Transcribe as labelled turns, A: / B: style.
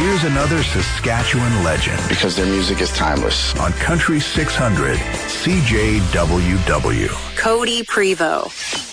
A: here's another Saskatchewan legend.
B: Because their music is timeless.
A: On Country 600, CJWW.
C: Cody Prevost.